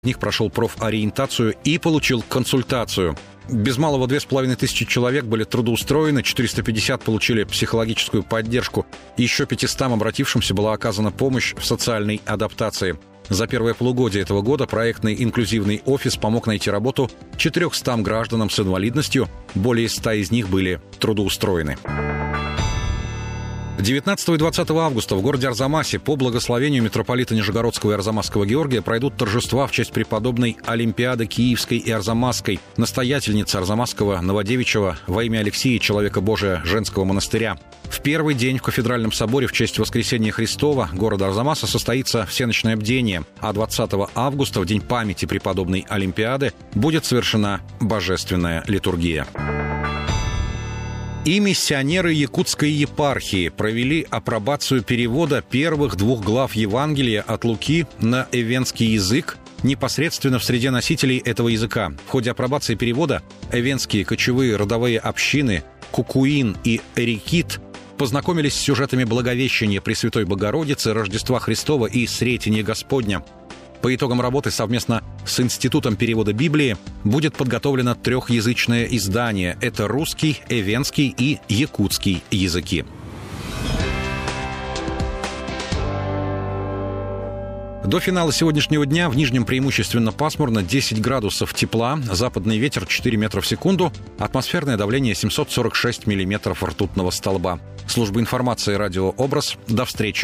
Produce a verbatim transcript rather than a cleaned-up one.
них прошел профориентацию и получил консультацию. Без малого две с половиной тысячи человек были трудоустроены, четыреста пятьдесят получили психологическую поддержку. Еще пятистам обратившимся была оказана помощь в социальной адаптации. За первое полугодие этого года проектный инклюзивный офис помог найти работу четырёхстам гражданам с инвалидностью, более ста из них были трудоустроены. девятнадцатого и двадцатого августа в городе Арзамасе по благословению митрополита Нижегородского и Арзамасского Георгия пройдут торжества в честь преподобной Олимпиады Киевской и Арзамасской, настоятельницы Арзамасского Новодевичьего во имя Алексия, человека Божия, женского монастыря. В первый день в кафедральном соборе в честь Воскресения Христова города Арзамаса состоится всеночное бдение, а двадцатого августа, в день памяти преподобной Олимпиады, будет совершена божественная литургия. И миссионеры Якутской епархии провели апробацию перевода первых двух глав Евангелия от Луки на эвенский язык непосредственно в среде носителей этого языка. В ходе апробации перевода эвенские кочевые родовые общины Кукуин и Эрикит познакомились с сюжетами Благовещения Пресвятой Богородицы, Рождества Христова и Сретения Господня. По итогам работы совместно с Институтом перевода Библии будет подготовлено трехязычное издание. Это русский, эвенский и якутский языки. До финала сегодняшнего дня в Нижнем преимущественно пасмурно, десять градусов тепла, западный ветер четыре метра в секунду, атмосферное давление семьсот сорок шесть миллиметров ртутного столба. Служба информации «Радио Образ». До встречи.